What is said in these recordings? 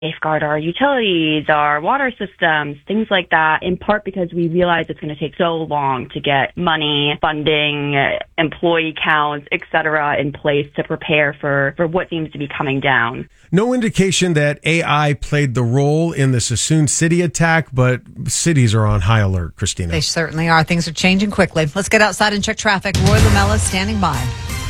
safeguard our utilities, our water systems, things like that, in part because we realize it's going to take so long to get money, funding, employee counts, et cetera, in place to prepare for what seems to be coming down. No indication that AI played the role in the Sassoon City attack, but cities are on high alert, Christina. They certainly are. Things are changing quickly. Let's get outside and check traffic. Roy Lamella standing by.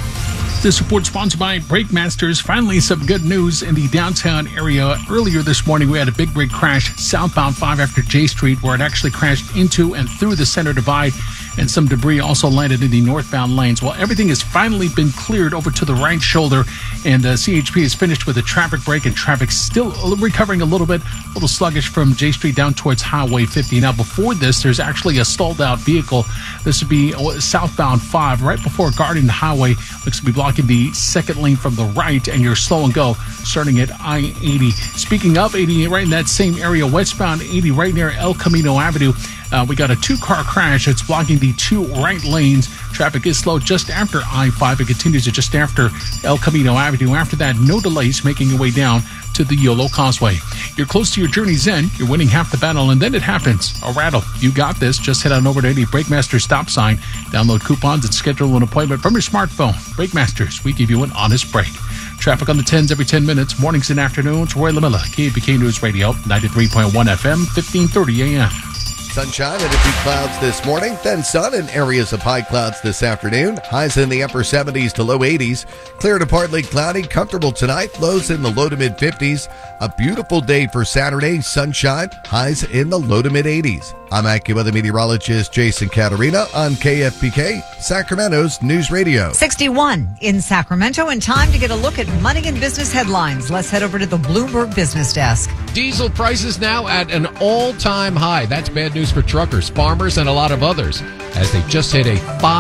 This report sponsored by Brakemasters. Finally, some good news in the downtown area. Earlier this morning, we had a big crash southbound 5 after J Street, where it actually crashed into and through the center divide, and some debris also landed in the northbound lanes. Well, everything has finally been cleared over to the right shoulder, and CHP is finished with a traffic break, and traffic still recovering a little bit, a little sluggish from J Street down towards Highway 50. Now, before this, there's actually a stalled out vehicle. This would be southbound 5, right before Guardian Highway. Looks to be blocking the second lane from the right, and you're slow and go starting at I-80. Speaking of 80, right in that same area, westbound 80, right near El Camino Avenue, we got a 2-car crash. It's blocking the 2 right lanes. Traffic is slow just after I-5. It continues to just after El Camino Avenue. After that, no delays, making your way down to the Yolo Causeway. You're close to your journey's end. You're winning half the battle, and then it happens. A rattle. You got this. Just head on over to any Brakemaster stop sign. Download coupons and schedule an appointment from your smartphone. Brakemasters, we give you an honest break. Traffic on the 10s every 10 minutes, mornings and afternoons. Roy Lamella, KFBK News Radio, 93.1 FM, 1530 AM. Sunshine and a few clouds this morning, then sun and areas of high clouds this afternoon. Highs in the upper 70s to low 80s. Clear to partly cloudy, comfortable tonight. Lows in the low to mid 50s. A beautiful day for Saturday. Sunshine, highs in the low to mid 80s. I'm AccuWeather meteorologist Jason Caterina on KFBK, Sacramento's News Radio. 61 in Sacramento, and time to get a look at money and business headlines. Let's head over to the Bloomberg Business Desk. Diesel prices now at an all-time high. That's bad news for truckers, farmers, and a lot of others, as they just hit a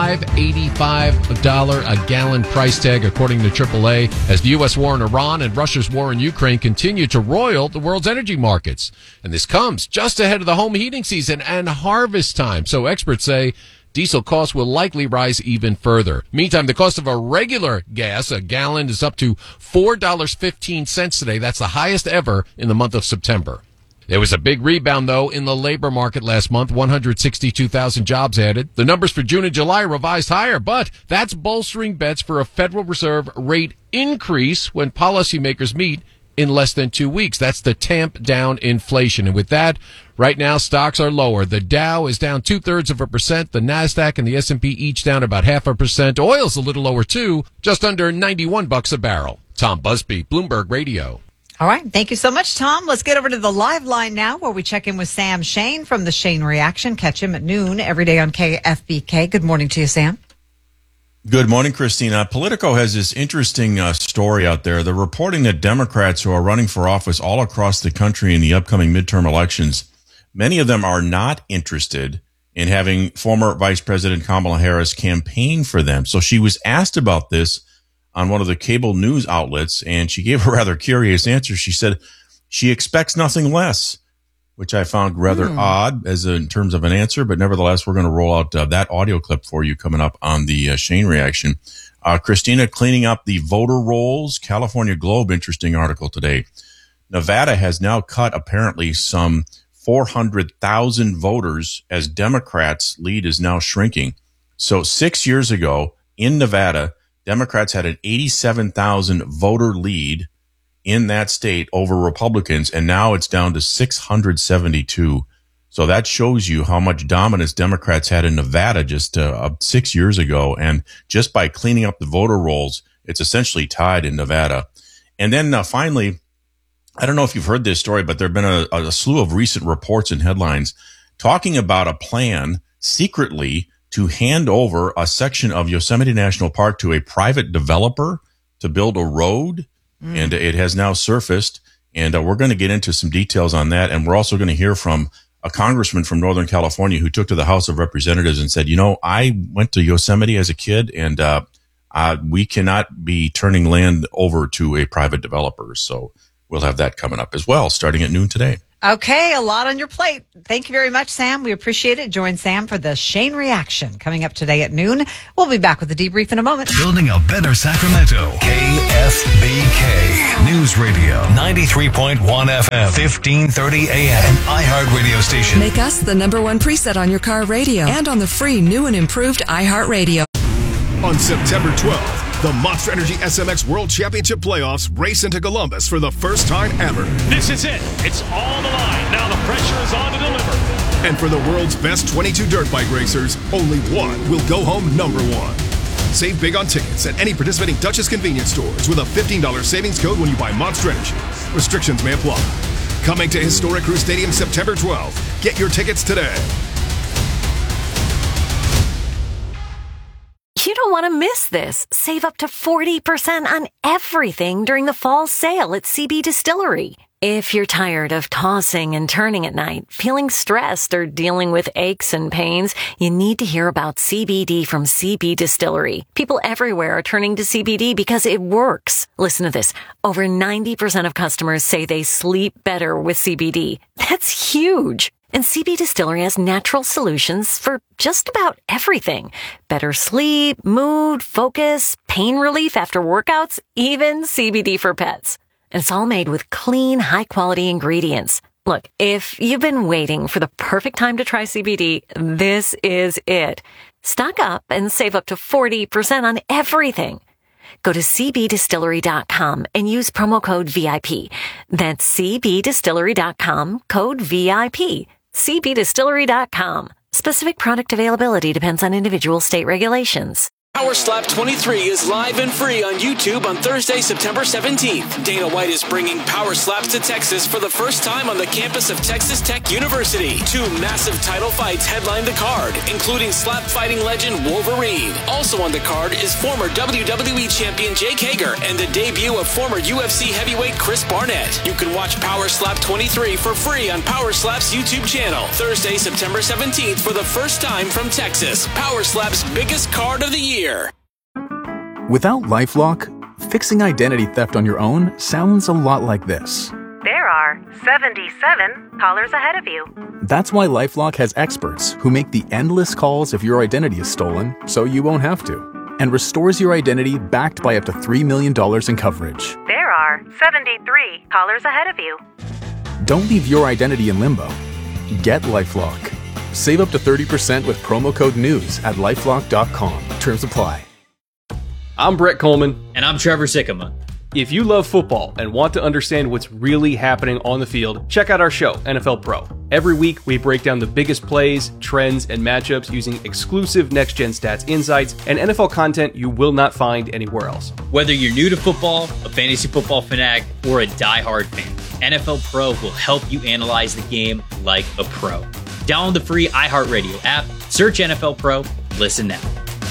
$5.85 a gallon price tag, according to AAA, as the U.S. war in Iran and Russia's war in Ukraine continue to roil the world's energy markets. And this comes just ahead of the home heating season and harvest time. So experts say diesel costs will likely rise even further. Meantime, the cost of a regular gas, a gallon, is up to $4.15 today. That's the highest ever in the month of September. There was a big rebound, though, in the labor market last month. 162,000 jobs added. The numbers for June and July revised higher, but that's bolstering bets for a Federal Reserve rate increase when policymakers meet in less than 2 weeks. That's the tamp down inflation. And with that, right now, stocks are lower. The Dow is down 0.2%. The NASDAQ and the S&P each down about 0.5%. Oil's a little lower, too, just under $91 a barrel. Tom Busby, Bloomberg Radio. All right. Thank you so much, Tom. Let's get over to the live line now, where we check in with Sam Shane from the Shane Reaction. Catch him at noon every day on KFBK. Good morning to you, Sam. Good morning, Christina. Politico has this interesting story out there. They're reporting that Democrats who are running for office all across the country in the upcoming midterm elections, many of them are not interested in having former Vice President Kamala Harris campaign for them. So she was asked about this on one of the cable news outlets, and she gave a rather curious answer. She said she expects nothing less, which I found rather odd in terms of an answer, but nevertheless, we're going to roll out that audio clip for you coming up on the Shane Reaction. Christina, cleaning up the voter rolls. California Globe, interesting article today. Nevada has now cut apparently some 400,000 voters as Democrats' lead is now shrinking. So 6 years ago in Nevada, Democrats had an 87,000 voter lead in that state over Republicans, and now it's down to 672. So that shows you how much dominance Democrats had in Nevada just 6 years ago. And just by cleaning up the voter rolls, it's essentially tied in Nevada. And then finally, I don't know if you've heard this story, but there have been a slew of recent reports and headlines talking about a plan secretly to hand over a section of Yosemite National Park to a private developer to build a road. And it has now surfaced, and we're going to get into some details on that. And we're also going to hear from a congressman from Northern California who took to the House of Representatives and said, I went to Yosemite as a kid, and we cannot be turning land over to a private developer. So we'll have that coming up as well, starting at noon today. Okay, a lot on your plate. Thank you very much, Sam. We appreciate it. Join Sam for the Shane Reaction coming up today at noon. We'll be back with the debrief in a moment. Building a better Sacramento. KFBK News Radio 93.1 FM, 1530 AM, an iHeart radio station. Make us the #1 preset on your car radio and on the free new and improved iHeart Radio. On September 12th, the Monster Energy SMX World Championship Playoffs race into Columbus for the first time ever. This is it. It's all the line. Now the pressure is on to deliver. And for the world's best 22 dirt bike racers, only one will go home #1. Save big on tickets at any participating Dutchess convenience stores with a $15 savings code when you buy Monster Energy. Restrictions may apply. Coming to Historic Crew Stadium September 12th. Get your tickets today. You don't want to miss this. Save up to 40% on everything during the fall sale at CB Distillery. If you're tired of tossing and turning at night, feeling stressed, or dealing with aches and pains, you need to hear about CBD from CB Distillery. People everywhere are turning to CBD because it works. Listen to this. Over 90% of customers say they sleep better with CBD. That's huge. And CB Distillery has natural solutions for just about everything. Better sleep, mood, focus, pain relief after workouts, even CBD for pets. And it's all made with clean, high-quality ingredients. Look, if you've been waiting for the perfect time to try CBD, this is it. Stock up and save up to 40% on everything. Go to cbdistillery.com and use promo code VIP. That's cbdistillery.com, code VIP. cbdistillery.com. Specific product availability depends on individual state regulations. Power Slap 23 is live and free on YouTube on Thursday, September 17th. Dana White is bringing Power Slaps to Texas for the first time on the campus of Texas Tech University. 2 massive title fights headline the card, including slap fighting legend Wolverine. Also on the card is former WWE champion Jake Hager and the debut of former UFC heavyweight Chris Barnett. You can watch Power Slap 23 for free on Power Slap's YouTube channel. Thursday, September 17th for the first time from Texas. Power Slap's biggest card of the year. Without LifeLock, fixing identity theft on your own sounds a lot like this. There are 77 callers ahead of you. That's why LifeLock has experts who make the endless calls if your identity is stolen, so you won't have to, and restores your identity backed by up to $3 million in coverage. There are 73 callers ahead of you. Don't leave your identity in limbo. Get LifeLock. Save up to 30% with promo code NEWS at LifeLock.com. Terms apply. I'm Brett Coleman. And I'm Trevor Sikkema. If you love football and want to understand what's really happening on the field, check out our show, NFL Pro. Every week, we break down the biggest plays, trends, and matchups using exclusive next-gen stats insights and NFL content you will not find anywhere else. Whether you're new to football, a fantasy football fanatic, or a diehard fan, NFL Pro will help you analyze the game like a pro. Download the free iHeartRadio app, search NFL Pro, listen now.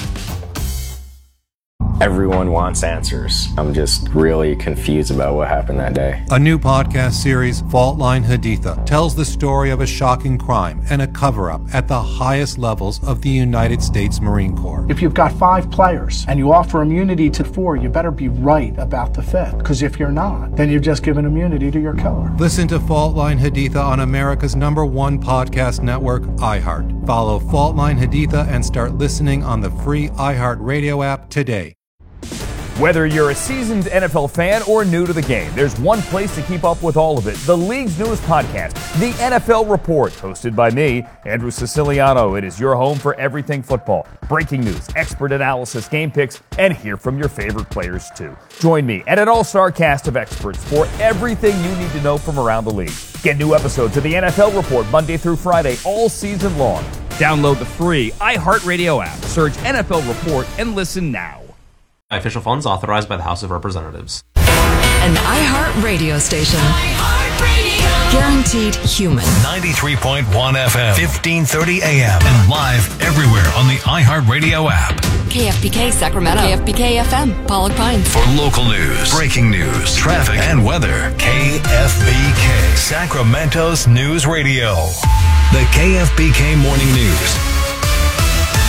Everyone wants answers. I'm just really confused about what happened that day. A new podcast series, Fault Line Haditha, tells the story of a shocking crime and a cover-up at the highest levels of the United States Marine Corps. If you've got 5 players and you offer immunity to 4, you better be right about the 5th. Because if you're not, then you've just given immunity to your killer. Listen to Fault Line Haditha on America's #1 podcast network, iHeart. Follow Fault Line Haditha and start listening on the free iHeart Radio app today. Whether you're a seasoned NFL fan or new to the game, there's one place to keep up with all of it. The league's newest podcast, The NFL Report, hosted by me, Andrew Siciliano. It is your home for everything football. Breaking news, expert analysis, game picks, and hear from your favorite players too. Join me and an all-star cast of experts for everything you need to know from around the league. Get new episodes of The NFL Report Monday through Friday all season long. Download the free iHeartRadio app. Search NFL Report and listen now. Official funds authorized by the House of Representatives. An iHeart radio station. Guaranteed human. 93.1 FM, 1530 AM, and live everywhere on the iHeart Radio app. KFBK Sacramento. KFBK FM, Pollock Pines. For local news, breaking news, traffic, and weather, KFBK, Sacramento's news radio. The KFBK Morning News.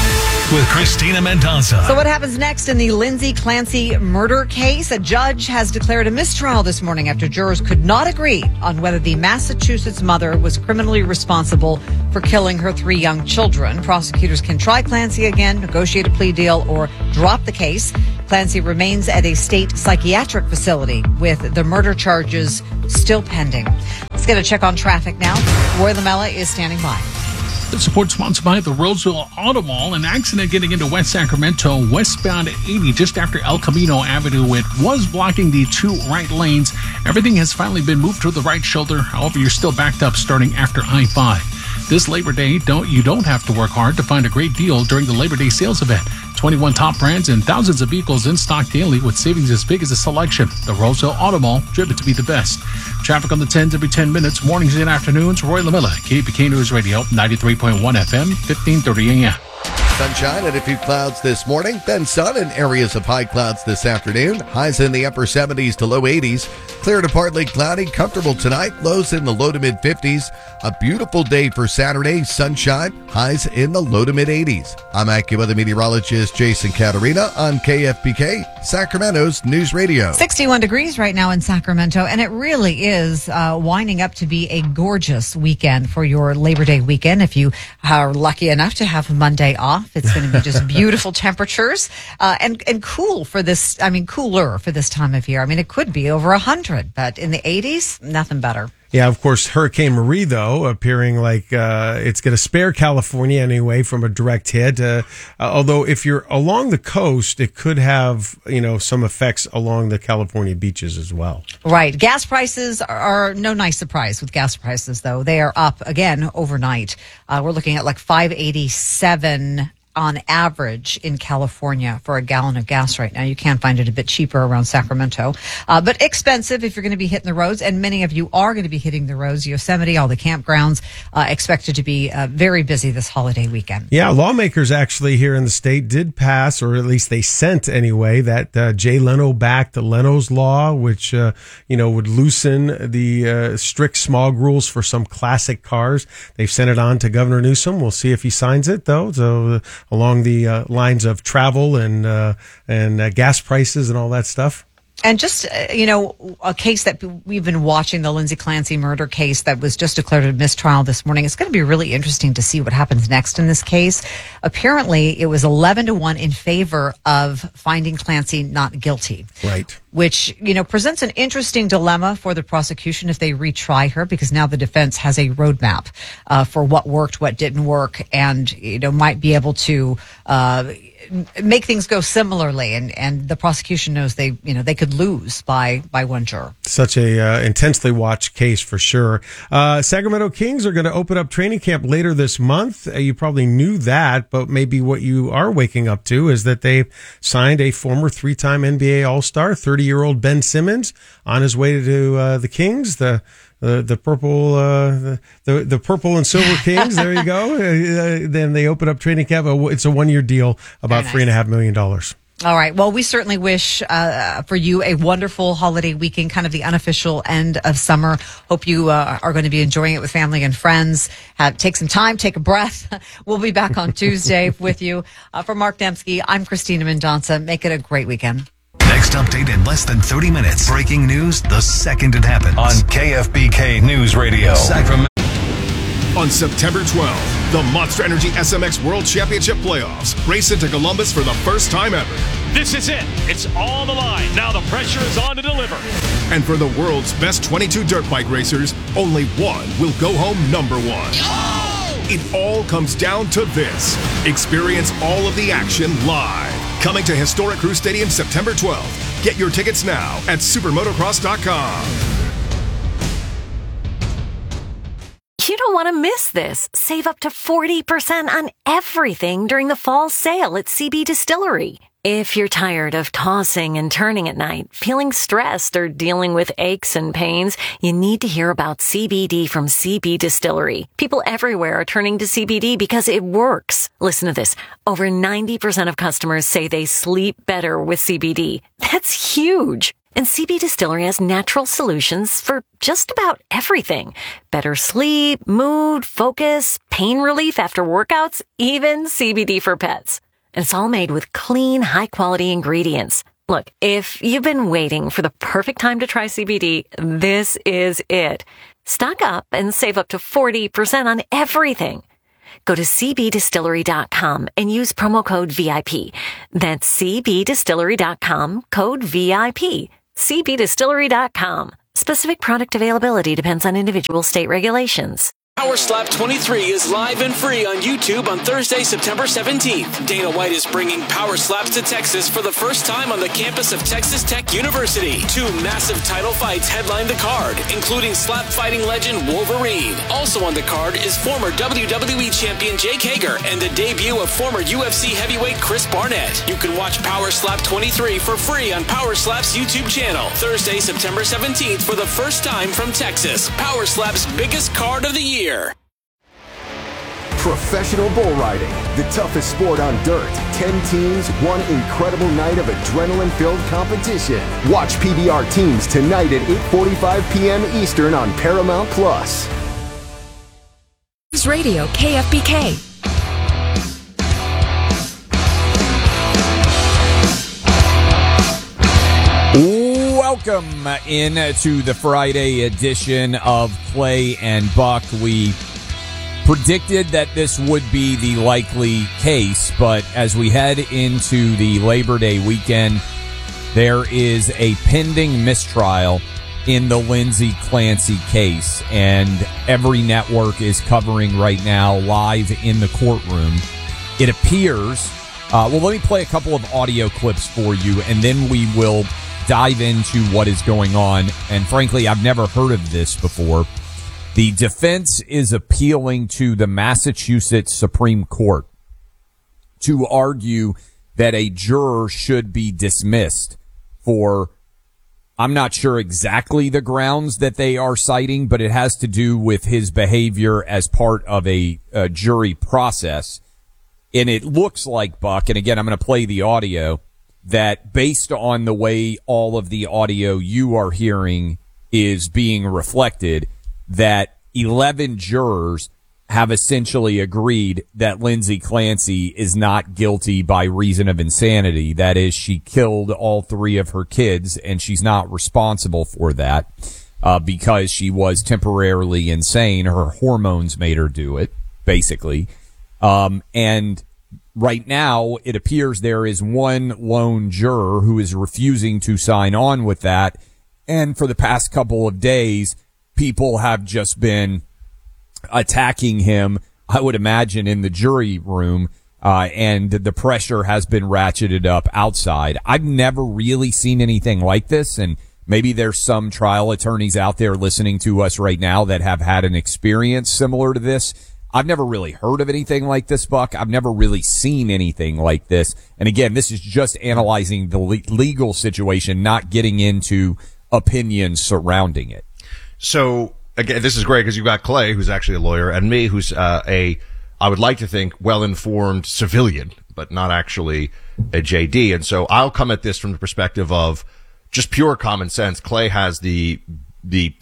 with Christina Mendonça. So what happens next in the Lindsay Clancy murder case? A judge has declared a mistrial this morning after jurors could not agree on whether the Massachusetts mother was criminally responsible for killing her 3 young children. Prosecutors can try Clancy again, negotiate a plea deal, or drop the case. Clancy remains at a state psychiatric facility with the murder charges still pending. Let's get a check on traffic now. Roy Lamella is standing by. The support sponsored by the Roseville Auto Mall. An accident getting into West Sacramento, westbound 80, just after El Camino Avenue. It was blocking the 2 right lanes. Everything has finally been moved to the right shoulder. However, you're still backed up starting after I-5. This Labor Day, you don't have to work hard to find a great deal during the Labor Day sales event. 21 top brands and thousands of vehicles in stock daily with savings as big as a selection. The Roseville Auto Mall, driven to be the best. Traffic on the 10s every 10 minutes, mornings and afternoons. Roy Lamella, KPK News Radio, 93.1 FM, 1530 AM. Sunshine and a few clouds this morning, then sun and areas of high clouds this afternoon. Highs in the upper 70s to low 80s. Clear to partly cloudy, comfortable tonight. Lows in the low to mid 50s. A beautiful day for Saturday. Sunshine, highs in the low to mid 80s. I'm AccuWeather meteorologist Jason Caterina on KFBK, Sacramento's News Radio. 61 degrees right now in Sacramento, and it really is winding up to be a gorgeous weekend for your Labor Day weekend. If you are lucky enough to have Monday off, it's going to be just beautiful temperatures and cool for this. I mean, cooler for this time of year. I mean, it could be over 100, but in the 80s, nothing better. Yeah, of course, Hurricane Marie, though, appearing like it's going to spare California anyway from a direct hit. Although if you're along the coast, it could have, some effects along the California beaches as well. Right. Gas prices are no nice surprise with gas prices, though. They are up again overnight. We're looking at like $5.87 on average in California for a gallon of gas right now. You can find it a bit cheaper around Sacramento, but expensive if you're going to be hitting the roads. And many of you are going to be hitting the roads. Yosemite, all the campgrounds expected to be very busy this holiday weekend. Yeah, lawmakers actually here in the state did pass, or at least they sent anyway, that Jay Leno-backed Leno's Law, which, would loosen the strict smog rules for some classic cars. They've sent it on to Governor Newsom. We'll see if he signs it, though. So along the lines of travel and gas prices and all that stuff. And just, a case that we've been watching, the Lindsay Clancy murder case that was just declared a mistrial this morning. It's going to be really interesting to see what happens next in this case. Apparently, it was 11-1 in favor of finding Clancy not guilty. Right. Which, presents an interesting dilemma for the prosecution if they retry her, because now the defense has a roadmap for what worked, what didn't work, and, might be able to make things go similarly, and the prosecution knows they could lose by one juror. Such a intensely watched case for sure. Sacramento Kings are going to open up training camp later this month. You probably knew that, but maybe what you are waking up to is that they've signed a former 3-time NBA All-Star, 30-year-old Ben Simmons, on his way to the Kings. The purple, the purple and silver Kings. There you go. Then they open up training camp. It's a 1-year deal, about $3.5 million. All right. Well, we certainly wish for you a wonderful holiday weekend, kind of the unofficial end of summer. Hope you are going to be enjoying it with family and friends. Take some time, take a breath. We'll be back on Tuesday with you. For Mark Dembski, I'm Christina Mendonça. Make it a great weekend. Next update in less than 30 minutes. Breaking news the second it happens. On KFBK News Radio. Sacramento. On September 12th, the Monster Energy SMX World Championship Playoffs race into Columbus for the first time ever. This is it. It's on the line. Now the pressure is on to deliver. And for the world's best 22 dirt bike racers, only one will go home number one. It all comes down to this. Experience all of the action live. Coming to Historic Crew Stadium September 12th. Get your tickets now at supermotocross.com. You don't want to miss this. Save up to 40% on everything during the fall sale at CB Distillery. If you're tired of tossing and turning at night, feeling stressed, or dealing with aches and pains, you need to hear about CBD from CB Distillery. People everywhere are turning to CBD because it works. Listen to this. Over 90% of customers say they sleep better with CBD. That's huge. And CB Distillery has natural solutions for just about everything. Better sleep, mood, focus, pain relief after workouts, even CBD for pets. And it's all made with clean, high-quality ingredients. Look, if you've been waiting for the perfect time to try CBD, this is it. Stock up and save up to 40% on everything. Go to cbdistillery.com and use promo code VIP. That's cbdistillery.com, code VIP. cbdistillery.com. Specific product availability depends on individual state regulations. Power Slap 23 is live and free on YouTube on Thursday, September 17th. Dana White is bringing Power Slaps to Texas for the first time on the campus of Texas Tech University. 2 massive title fights headline the card, including slap fighting legend Wolverine. Also on the card is former WWE champion Jake Hager and the debut of former UFC heavyweight Chris Barnett. You can watch Power Slap 23 for free on Power Slap's YouTube channel. Thursday, September 17th for the first time from Texas. Power Slap's biggest card of the year. Professional bull riding, the toughest sport on dirt. 10 teams, one incredible night of adrenaline-filled competition. Watch PBR teams tonight at 8:45 p.m. Eastern on Paramount Plus. News Radio KFBK. Welcome into the Friday edition of Clay and Buck. We predicted that this would be the likely case, but as we head into the Labor Day weekend, there is a pending mistrial in the Lindsay Clancy case, and every network is covering right now live in the courtroom. It appears, well, let me play a couple of audio clips for you, and then we will dive into what is going on. And frankly, I've never heard of this before. The defense is appealing to the Massachusetts Supreme Court to argue that a juror should be dismissed for, I'm not sure exactly the grounds that they are citing, but it has to do with his behavior as part of a jury process. And it looks like, Buck, and again, I'm going to play the audio, that based on the way all of the audio you are hearing is being reflected, that 11 jurors have essentially agreed that Lindsay Clancy is not guilty by reason of insanity. That is, she killed all 3 of her kids, and she's not responsible for that because she was temporarily insane. Her hormones made her do it, basically. And right now, it appears there is one lone juror who is refusing to sign on with that. And for the past couple of days, people have just been attacking him, I would imagine, in the jury room, and the pressure has been ratcheted up outside. I've never really seen anything like this, and maybe there's some trial attorneys out there listening to us right now that have had an experience similar to this. I've never really heard of anything like this, Buck. I've never really seen anything like this. And again, this is just analyzing the legal situation, not getting into opinions surrounding it. So, again, this is great because you've got Clay, who's actually a lawyer, and me, who's I would like to think, well-informed civilian, but not actually a JD. And so I'll come at this from the perspective of just pure common sense. Clay has the legal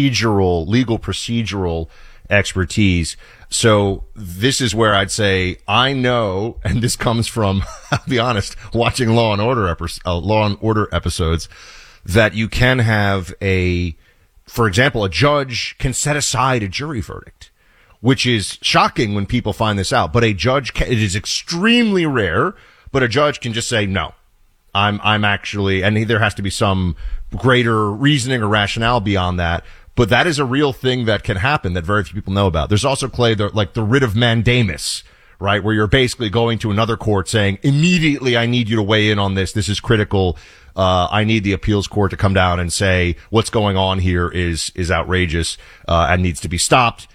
procedural expertise. So this is where I'd say I know, and this comes from, I'll be honest, watching Law and Order episodes, that you can have for example, a judge can set aside a jury verdict, which is shocking when people find this out. But a judge it is extremely rare, but a judge can just say, no, I'm actually, and there has to be some greater reasoning or rationale beyond that. But that is a real thing that can happen that very few people know about. There's also, Clay, the writ of mandamus, right? Where you're basically going to another court saying, immediately, I need you to weigh in on this. This is critical. I need the appeals court to come down and say, what's going on here is outrageous, and needs to be stopped.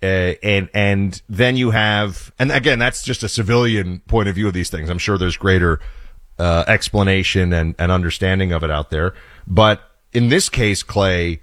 And then you have, and again, that's just a civilian point of view of these things. I'm sure there's greater, explanation and understanding of it out there. But in this case, Clay,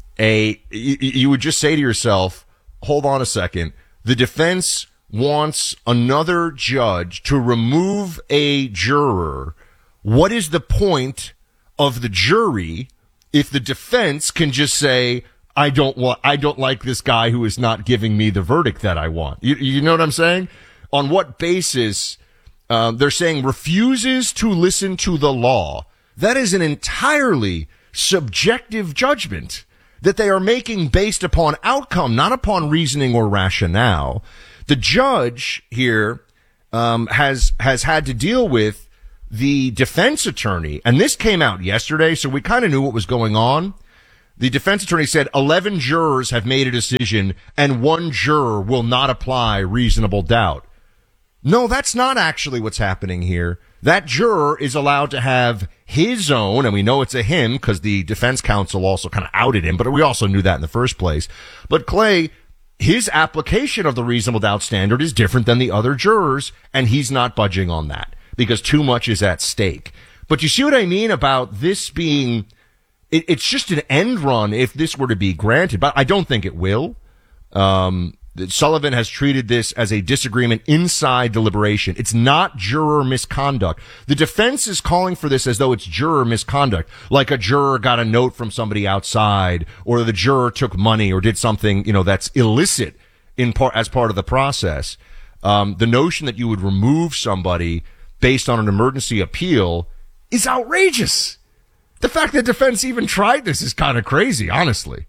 you would just say to yourself, hold on a second. The defense wants another judge to remove a juror. What is the point of the jury if the defense can just say, I don't like this guy who is not giving me the verdict that I want? You know what I'm saying? On what basis they're saying refuses to listen to the law. That is an entirely subjective judgment that they are making based upon outcome, not upon reasoning or rationale. The judge here has had to deal with the defense attorney, and this came out yesterday, so we kind of knew what was going on. The defense attorney said 11 jurors have made a decision, and 1 juror will not apply reasonable doubt. No, that's not actually what's happening here. That juror is allowed to have his own, and we know it's a him because the defense counsel also kind of outed him, but we also knew that in the first place. But Clay, his application of the reasonable doubt standard is different than the other jurors, and he's not budging on that because too much is at stake. But you see what I mean about this being, it's just an end run if this were to be granted, but I don't think it will. Sullivan has treated this as a disagreement inside deliberation. It's not juror misconduct. The defense is calling for this as though it's juror misconduct, like a juror got a note from somebody outside, or the juror took money or did something, that's illicit as part of the process. The notion that you would remove somebody based on an emergency appeal is outrageous. The fact that defense even tried this is kind of crazy, honestly.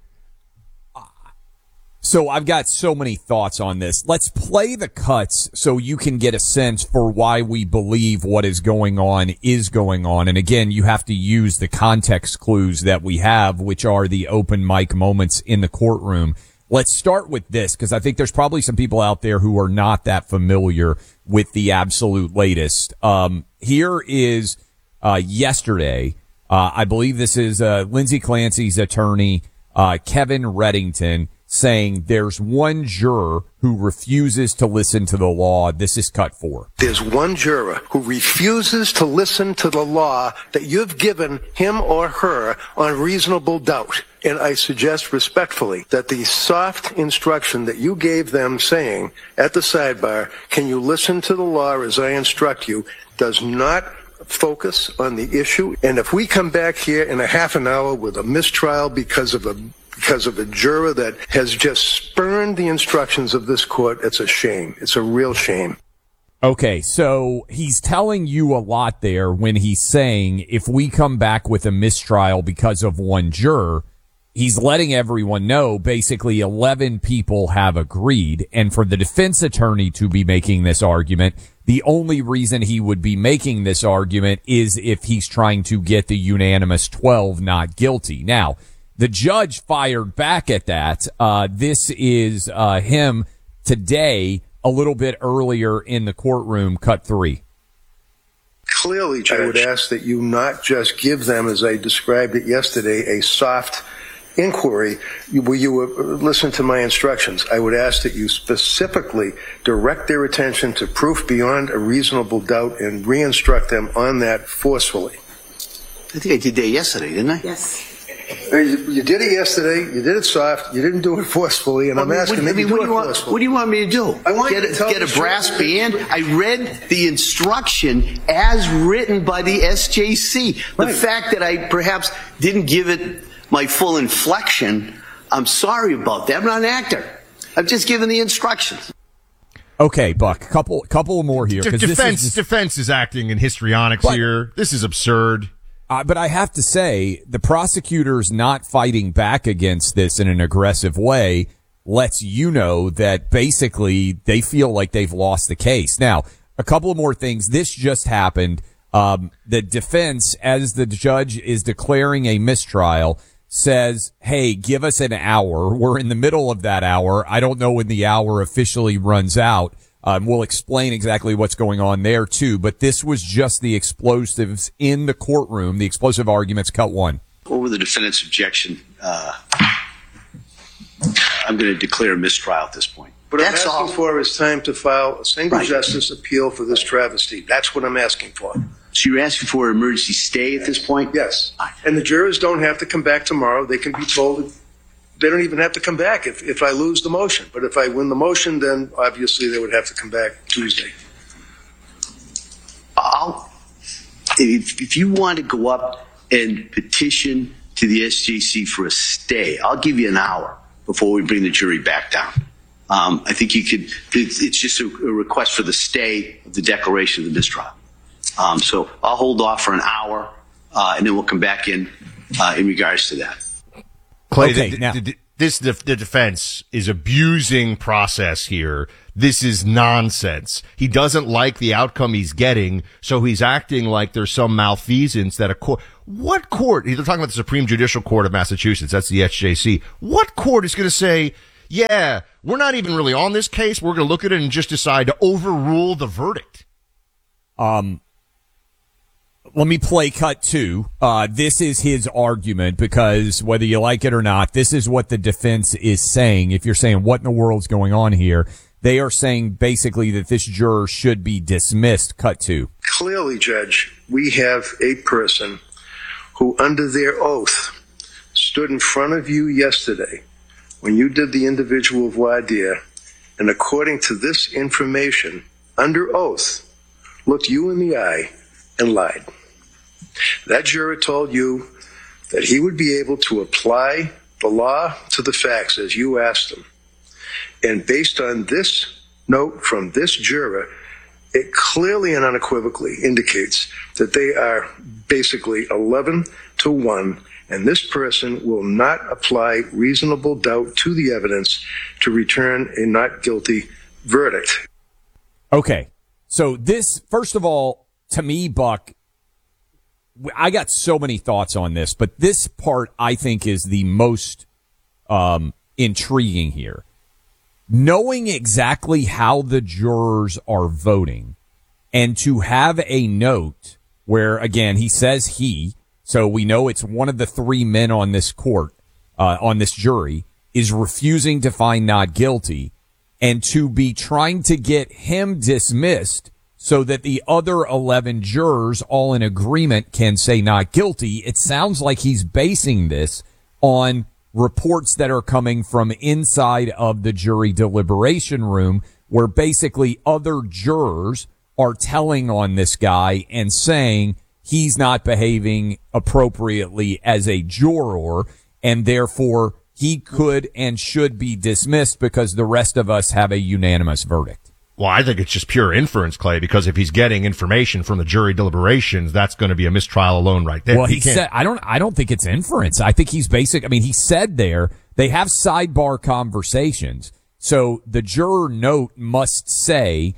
So I've got so many thoughts on this. Let's play the cuts so you can get a sense for why we believe what is going on. And again, you have to use the context clues that we have, which are the open mic moments in the courtroom. Let's start with this, because I think there's probably some people out there who are not that familiar with the absolute latest. Here is yesterday. I believe this is Lindsey Clancy's attorney, Kevin Reddington, saying there's one juror who refuses to listen to the law. This is cut 4. There's one juror who refuses to listen to the law that you've given him or her on reasonable doubt. And I suggest respectfully that the soft instruction that you gave them saying at the sidebar, can you listen to the law as I instruct you, does not focus on the issue. And if we come back here in a half an hour with a mistrial because of a juror that has just spurned the instructions of this court, it's a shame. It's a real shame. Okay, so he's telling you a lot there when he's saying if we come back with a mistrial because of one juror, he's letting everyone know basically 11 people have agreed. And for the defense attorney to be making this argument, the only reason he would be making this argument is if he's trying to get the unanimous 12 not guilty. Now, the judge fired back at that. This is him today, a little bit earlier in the courtroom, cut 3. Clearly, Judge, I would ask that you not just give them, as I described it yesterday, a soft inquiry where you would listen to my instructions. I would ask that you specifically direct their attention to proof beyond a reasonable doubt and re-instruct them on that forcefully. I think I did that yesterday, didn't I? Yes. You did it yesterday. You did it soft. You didn't do it forcefully, and I'm asking that you do it forcefully. What do you want me to do? I want get you to tell a brass band. I read the instruction as written by the SJC. The fact that I perhaps didn't give it my full inflection, I'm sorry about that. I'm not an actor. I've just given the instructions. Okay, Buck, couple more here. Defense is acting in histrionics here. This is absurd. But I have to say, the prosecutor's not fighting back against this in an aggressive way lets you know that basically they feel like they've lost the case. Now, a couple of more things. This just happened. The defense, as the judge is declaring a mistrial, says, hey, give us an hour. We're in the middle of that hour. I don't know when the hour officially runs out. We'll explain exactly what's going on there, too. But this was just the explosives in the courtroom, the explosive arguments, cut 1. Over the defendant's objection, I'm going to declare a mistrial at this point. What I'm asking for is time to file a single justice appeal for this travesty. That's what I'm asking for. So you're asking for an emergency stay at this point? Yes. And the jurors don't have to come back tomorrow. They can be told they don't even have to come back if I lose the motion. But if I win the motion, then obviously they would have to come back Tuesday. If you want to go up and petition to the SJC for a stay, I'll give you an hour before we bring the jury back down. I think it's just a request for the stay of the declaration of the mistrial. So I'll hold off for an hour, and then we'll come back in regards to that. Clay, Okay, the defense is abusing process here. This is nonsense. He doesn't like the outcome he's getting, so he's acting like there's some malfeasance that a court. What court? They're talking about the Supreme Judicial Court of Massachusetts. That's the SJC. What court is going to say, yeah, we're not even really on this case. We're going to look at it and just decide to overrule the verdict? Let me play cut 2. This is his argument, because whether you like it or not, this is what the defense is saying. If you're saying what in the world's going on here, they are saying basically that this juror should be dismissed. Cut 2. Clearly, Judge, we have a person who, under their oath, stood in front of you yesterday when you did the individual voir dire, and according to this information, under oath, looked you in the eye and lied. That juror told you that he would be able to apply the law to the facts as you asked him. And based on this note from this juror, it clearly and unequivocally indicates that they are basically 11-1, and this person will not apply reasonable doubt to the evidence to return a not guilty verdict. Okay. So this, first of all, to me, Buck, I got so many thoughts on this, but this part I think is the most intriguing here. Knowing exactly how the jurors are voting, and to have a note where, again, he says he, so we know it's one of the 3 men on this court, on this jury, is refusing to find not guilty, and to be trying to get him dismissed so that the other 11 jurors, all in agreement, can say not guilty. It sounds like he's basing this on reports that are coming from inside of the jury deliberation room, where basically other jurors are telling on this guy and saying he's not behaving appropriately as a juror, and therefore he could and should be dismissed because the rest of us have a unanimous verdict. Well, I think it's just pure inference, Clay, because if he's getting information from the jury deliberations, that's going to be a mistrial alone right there. Well, he said, I don't think it's inference. I think he's he said there, they have sidebar conversations. So the juror note must say,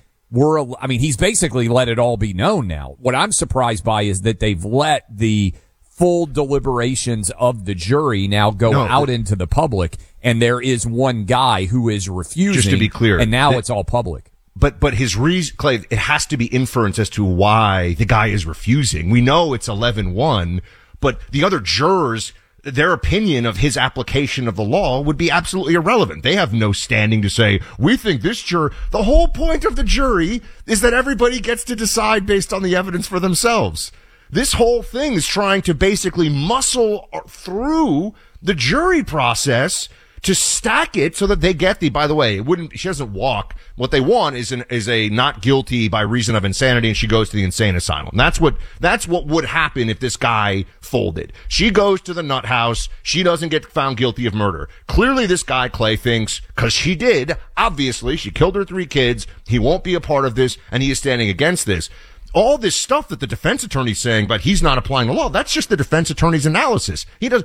he's basically let it all be known now. What I'm surprised by is that they've let the full deliberations of the jury now go out into the public, and there is one guy who is refusing. Just to be clear. And now it's all public. But his reason, Clay, it has to be inference as to why the guy is refusing. We know it's 11-1, but the other jurors, their opinion of his application of the law would be absolutely irrelevant. They have no standing to say, we think this juror, the whole point of the jury is that everybody gets to decide based on the evidence for themselves. This whole thing is trying to basically muscle through the jury process to stack it so that they get by the way, she doesn't walk. What they want is a not guilty by reason of insanity, and she goes to the insane asylum. That's what would happen if this guy folded. She goes to the nut house. She doesn't get found guilty of murder. Clearly this guy, Clay, thinks, cause she did, obviously, she killed her 3 kids, he won't be a part of this, and he is standing against this. All this stuff that the defense attorney's saying, but he's not applying the law, that's just the defense attorney's analysis. He does.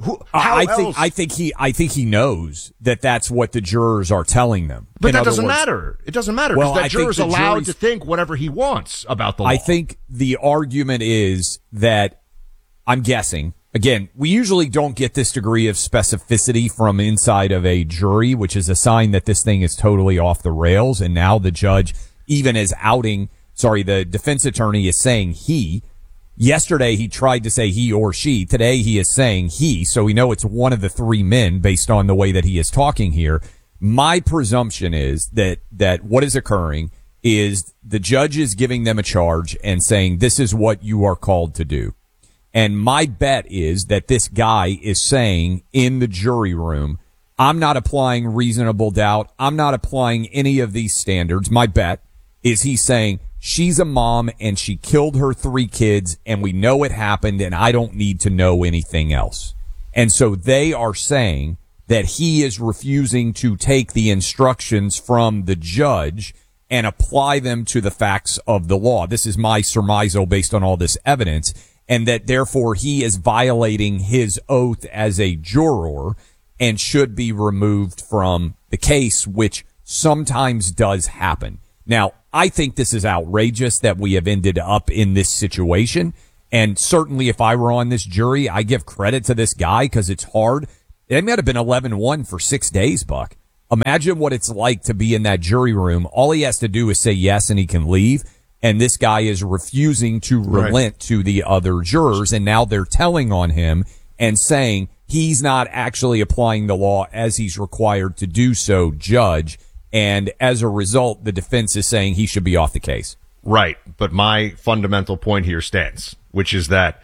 I think he knows that that's what the jurors are telling them. But that doesn't matter. It doesn't matter because that juror's allowed to think whatever he wants about the law. I think the argument is that, I'm guessing, again, we usually don't get this degree of specificity from inside of a jury, which is a sign that this thing is totally off the rails. And now the judge, even as the defense attorney is saying he. Yesterday, he tried to say he or she. Today, he is saying he. So we know it's one of the 3 men based on the way that he is talking here. My presumption is that what is occurring is the judge is giving them a charge and saying, this is what you are called to do. And my bet is that this guy is saying in the jury room, I'm not applying reasonable doubt. I'm not applying any of these standards. My bet is he's saying, she's a mom and she killed her 3 kids and we know it happened and I don't need to know anything else. And so they are saying that he is refusing to take the instructions from the judge and apply them to the facts of the law. This is my surmisal based on all this evidence, and that therefore he is violating his oath as a juror and should be removed from the case, which sometimes does happen. Now, I think this is outrageous that we have ended up in this situation. And certainly if I were on this jury, I give credit to this guy because it's hard. It might have been 11-1 for 6 days, Buck. Imagine what it's like to be in that jury room. All he has to do is say yes and he can leave. And this guy is refusing to relent to the other jurors. And now they're telling on him and saying he's not actually applying the law as he's required to do so, judge. And as a result, the defense is saying he should be off the case. Right. But my fundamental point here stands, which is that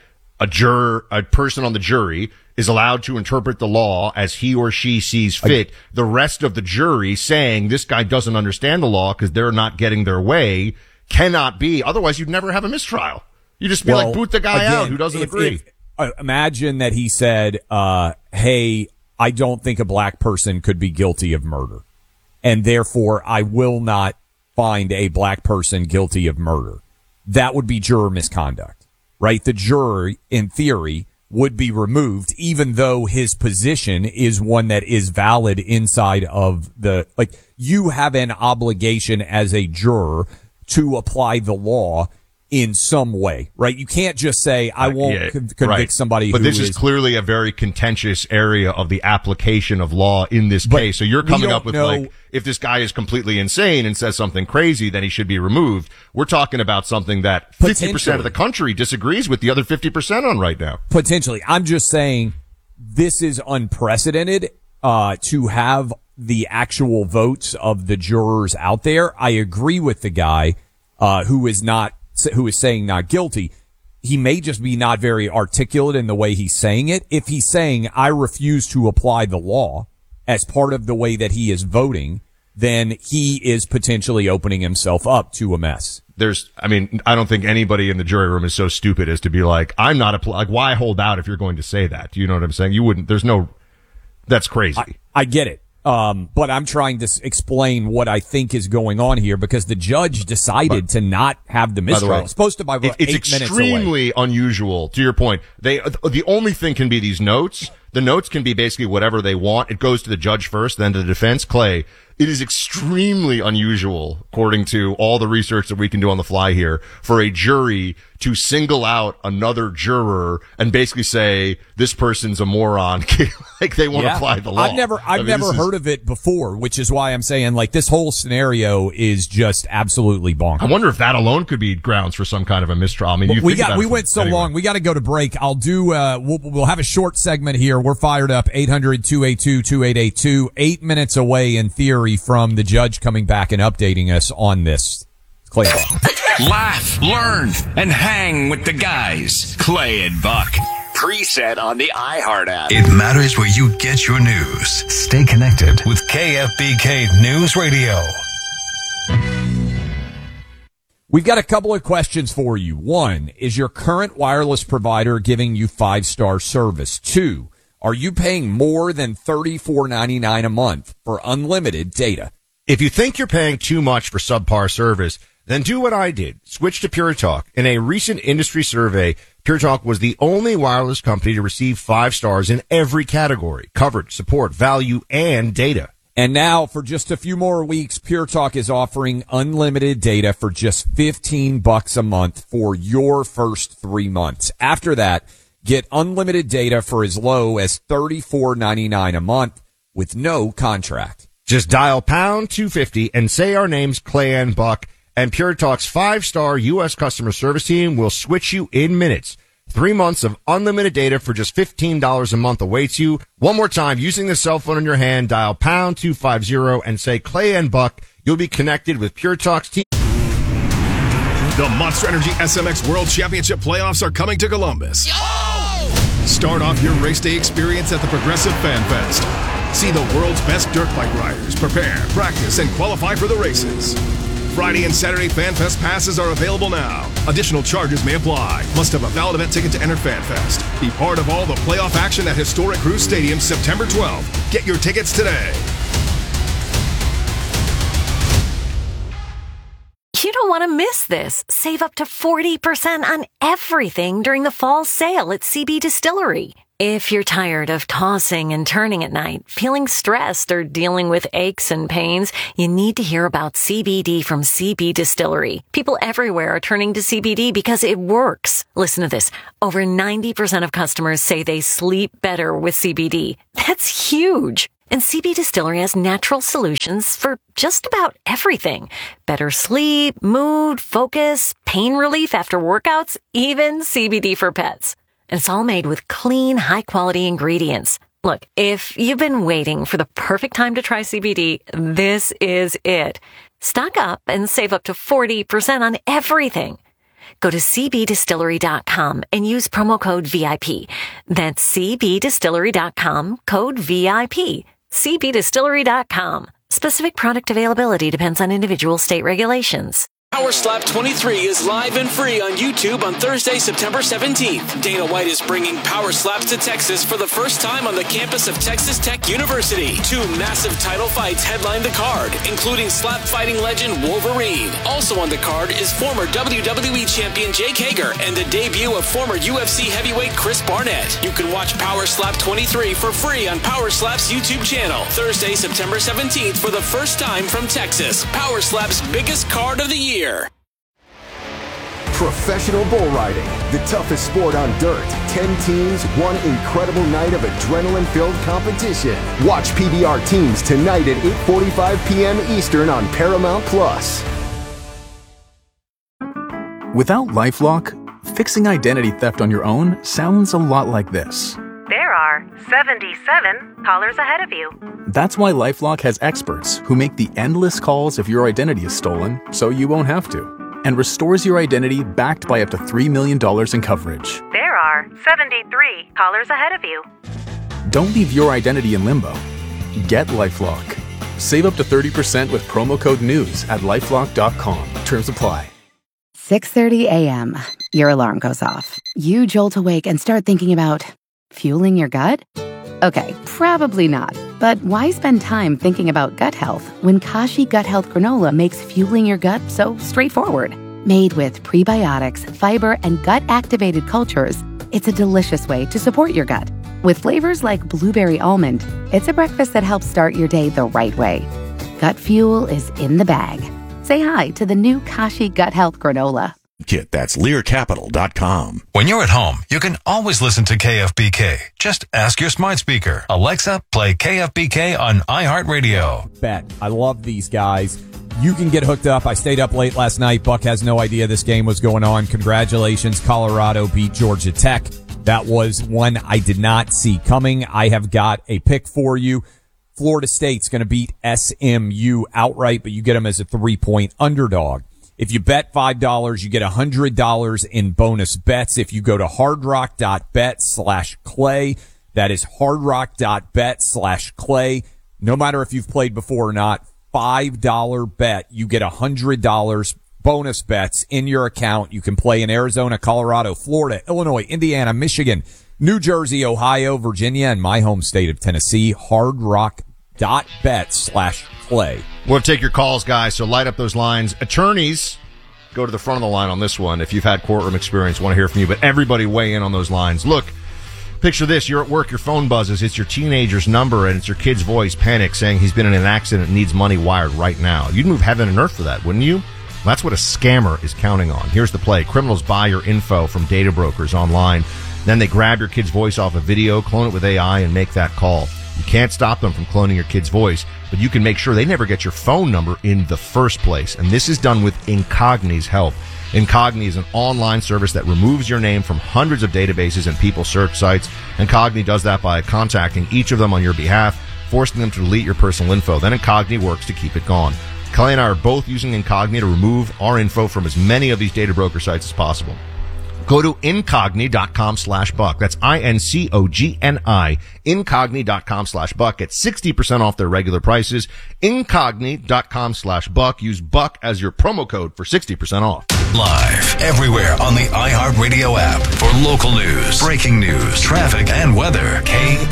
a person on the jury is allowed to interpret the law as he or she sees fit. The rest of the jury saying this guy doesn't understand the law because they're not getting their way cannot be. Otherwise, you'd never have a mistrial. You just be like, boot the guy out who doesn't agree. Imagine that he said, hey, I don't think a black person could be guilty of murder, and therefore I will not find a black person guilty of murder. That would be juror misconduct, right? The juror, in theory, would be removed, even though his position is one that is valid inside of you have an obligation as a juror to apply the law in some way, right? You can't just say, I won't convict somebody but who this is clearly a very contentious area of the application of law in this case. So you're coming up with if this guy is completely insane and says something crazy, then he should be removed. We're talking about something that 50% of the country disagrees with the other 50% on right now. Potentially. I'm just saying this is unprecedented, to have the actual votes of the jurors out there. I agree with the guy, who is saying not guilty. He may just be not very articulate in the way he's saying it. If he's saying, I refuse to apply the law as part of the way that he is voting, then he is potentially opening himself up to a mess. I don't think anybody in the jury room is so stupid as to be like, why hold out if you're going to say that? Do you know what I'm saying? You wouldn't, that's crazy. I get it. But I'm trying to explain what I think is going on here because the judge decided to not have the mistrial. It's supposed to be 8 minutes away. It's extremely unusual. To your point, the only thing can be these notes. The notes can be basically whatever they want. It goes to the judge first, then to the defense. Clay, it is extremely unusual, according to all the research that we can do on the fly here, for a jury to single out another juror and basically say this person's a moron. Like they won't apply the law. I've never heard of it before, which is why I'm saying like this whole scenario is just absolutely bonkers. I wonder if that alone could be grounds for some kind of a mistrial. I mean, we went so long. We got to go to break. I'll do. We'll have a short segment here. We're fired up. 800-282-2882. 8 minutes away in theory from the judge coming back and updating us on this. Clay. Laugh, learn, and hang with the guys. Clay and Buck. Preset on the iHeart app. It matters where you get your news. Stay connected with KFBK News Radio. We've got a couple of questions for you. 1, is your current wireless provider giving you 5-star service? 2, are you paying more than $34.99 a month for unlimited data? If you think you're paying too much for subpar service, then do what I did. Switch to Pure Talk. In a recent industry survey, Pure Talk was the only wireless company to receive 5 stars in every category: coverage, support, value, and data. And now, for just a few more weeks, Pure Talk is offering unlimited data for just $15 a month for your first 3 months. After that, get unlimited data for as low as $34.99 a month with no contract. Just dial pound 250 and say our names, Clay and Buck, and Pure Talk's 5-star U.S. customer service team will switch you in minutes. 3 months of unlimited data for just $15 a month awaits you. One more time, using the cell phone in your hand, dial pound 250 and say Clay and Buck. You'll be connected with Pure Talk's team. The Monster Energy SMX World Championship playoffs are coming to Columbus. Start off your race day experience at the Progressive Fan Fest. See the world's best dirt bike riders prepare, practice, and qualify for the races. Friday and Saturday FanFest passes are available now. Additional charges may apply. Must have a valid event ticket to enter FanFest. Be part of all the playoff action at historic Cruise Stadium September 12th. Get your tickets today. You don't want to miss this. Save up to 40% on everything during the fall sale at CB Distillery. If you're tired of tossing and turning at night, feeling stressed, or dealing with aches and pains, you need to hear about CBD from CB Distillery. People everywhere are turning to CBD because it works. Listen to this. Over 90% of customers say they sleep better with CBD. That's huge. And CB Distillery has natural solutions for just about everything. Better sleep, mood, focus, pain relief after workouts, even CBD for pets. And it's all made with clean, high-quality ingredients. Look, if you've been waiting for the perfect time to try CBD, this is it. Stock up and save up to 40% on everything. Go to cbdistillery.com and use promo code VIP. That's cbdistillery.com, code VIP. cbdistillery.com. Specific product availability depends on individual state regulations. Power Slap 23 is live and free on YouTube on Thursday, September 17th. Dana White is bringing Power Slaps to Texas for the first time on the campus of Texas Tech University. 2 massive title fights headline the card, including slap fighting legend Wolverine. Also on the card is former WWE champion Jake Hager and the debut of former UFC heavyweight Chris Barnett. You can watch Power Slap 23 for free on Power Slap's YouTube channel. Thursday, September 17th for the first time from Texas. Power Slap's biggest card of the year. Professional bull riding, the toughest sport on dirt. 10 teams, one incredible night of adrenaline-filled competition. Watch PBR teams tonight at 8:45 p.m. Eastern on Paramount+. Without LifeLock, fixing identity theft on your own sounds a lot like this. There are 77 callers ahead of you. That's why LifeLock has experts who make the endless calls if your identity is stolen so you won't have to, and restores your identity backed by up to $3 million in coverage. There are 73 callers ahead of you. Don't leave your identity in limbo. Get LifeLock. Save up to 30% with promo code NEWS at LifeLock.com. Terms apply. 6:30 a.m. Your alarm goes off. You jolt awake and start thinking about fueling your gut? Okay, probably not. But why spend time thinking about gut health when Kashi Gut Health Granola makes fueling your gut so straightforward? Made with prebiotics, fiber, and gut-activated cultures, it's a delicious way to support your gut. With flavors like blueberry almond, it's a breakfast that helps start your day the right way. Gut fuel is in the bag. Say hi to the new Kashi Gut Health Granola. That's LearCapital.com. When you're at home, you can always listen to KFBK. Just ask your smart speaker, Alexa, play KFBK on iHeartRadio. Bet. I love these guys. You can get hooked up. I stayed up late last night. Buck has no idea this game was going on. Congratulations. Colorado beat Georgia Tech. That was one I did not see coming. I have got a pick for you. Florida State's going to beat SMU outright, but you get them as a 3-point underdog. If you bet $5, you get $100 in bonus bets. If you go to hardrock.bet/Clay, that is hardrock.bet/Clay. No matter if you've played before or not, $5 bet, you get $100 bonus bets in your account. You can play in Arizona, Colorado, Florida, Illinois, Indiana, Michigan, New Jersey, Ohio, Virginia, and my home state of Tennessee. hardrock.bet/Clay. We'll take your calls, guys, so light up those lines. Attorneys, go to the front of the line on this one. If you've had courtroom experience, want to hear from you, but everybody weigh in on those lines. Look, picture this. You're at work, your phone buzzes. It's your teenager's number, and it's your kid's voice, panic, saying he's been in an accident and needs money wired right now. You'd move heaven and earth for that, wouldn't you? Well, that's what a scammer is counting on. Here's the play. Criminals buy your info from data brokers online. Then they grab your kid's voice off a video, clone it with AI, and make that call. You can't stop them from cloning your kid's voice, but you can make sure they never get your phone number in the first place. And this is done with Incogni's help. Incogni is an online service that removes your name from hundreds of databases and people search sites. Incogni does that by contacting each of them on your behalf, forcing them to delete your personal info. Then Incogni works to keep it gone. Kelly and I are both using Incogni to remove our info from as many of these data broker sites as possible. Go to incogni.com/buck. That's INCOGNI. Incogni.com/buck. Get 60% off their regular prices. Incogni.com/buck. Use buck as your promo code for 60% off. Live everywhere on the iHeartRadio app for local news, breaking news, traffic, and weather.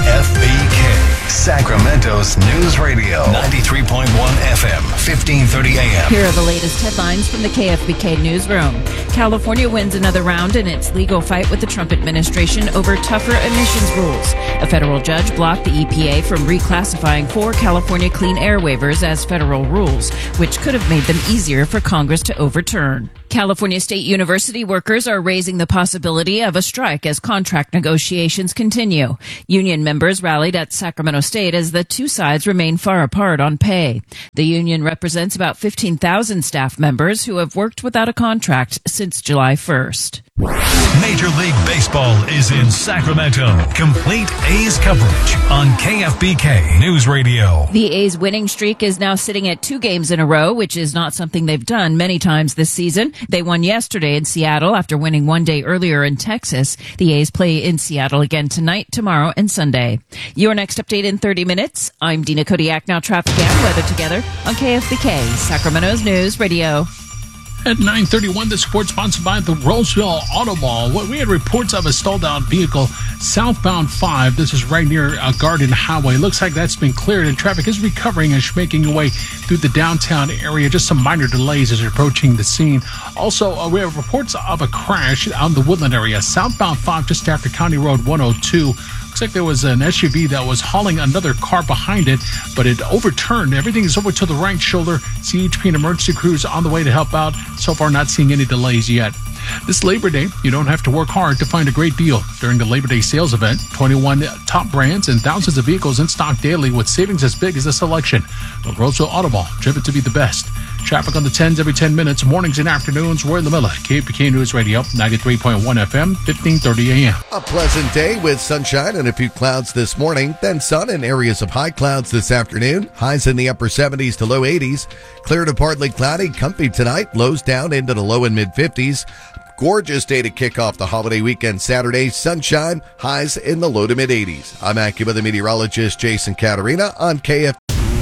KFBK, Sacramento's news radio. 93.1 FM, 1530 AM. Here are the latest headlines from the KFBK newsroom. California wins another round in its legal fight with the Trump administration over tougher emissions rules. A federal judge blocked the EPA from reclassifying 4 California clean air waivers as federal rules, which could have made them easier for Congress to overturn. California State University workers are raising the possibility of a strike as contract negotiations continue. Union members rallied at Sacramento State as the two sides remain far apart on pay. The union represents about 15,000 staff members who have worked without a contract since July 1st. Major League Baseball is in Sacramento. Complete A's coverage on KFBK News Radio. The A's winning streak is now sitting at 2 games in a row, which is not something they've done many times this season. They won yesterday in Seattle after winning one day earlier in Texas. The A's play in Seattle again tonight, tomorrow, and Sunday. Your next update in 30 minutes. I'm Dina Kodiak. Now traffic and weather together on KFBK, Sacramento's News Radio. At 9:31, this report sponsored by the Roseville Auto Mall. We had reports of a stalled-out vehicle southbound 5. This is right near Garden Highway. Looks like that's been cleared, and traffic is recovering as you're making your way through the downtown area. Just some minor delays as you're approaching the scene. Also, we have reports of a crash out in the Woodland area. Southbound 5, just after County Road 102. Looks like there was an SUV that was hauling another car behind it, but it overturned. Everything is over to the right shoulder. CHP and emergency crews on the way to help out. So far, not seeing any delays yet. This Labor Day, you don't have to work hard to find a great deal. During the Labor Day sales event, 21 top brands and thousands of vehicles in stock daily with savings as big as the selection. The Roseville Auto Mall, driven to be the best. Traffic on the 10s every 10 minutes, mornings and afternoons. We're in the middle. KFBK News Radio, 93.1 FM, 1530 AM. A pleasant day with sunshine and a few clouds this morning, then sun and areas of high clouds this afternoon. Highs in the upper 70s to low 80s. Clear to partly cloudy, comfy tonight. Lows down into the low and mid 50s. Gorgeous day to kick off the holiday weekend Saturday. Sunshine, highs in the low to mid 80s. I'm AccuWeather meteorologist Jason Caterina on KF.